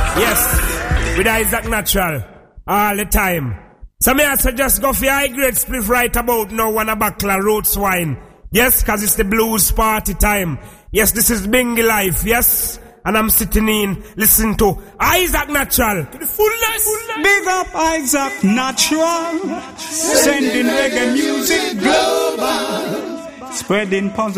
Yes, with Isaac Natural, all the time. So me I suggest go for high grade spliff right about now, one a buckler roots wine. Yes, cause it's the blues party time. Yes, this is Bingy Life, yes. And I'm sitting in, listening to Isaac Natural to the fullest. Big up Isaac Natural, sending reggae music global, spreading positive.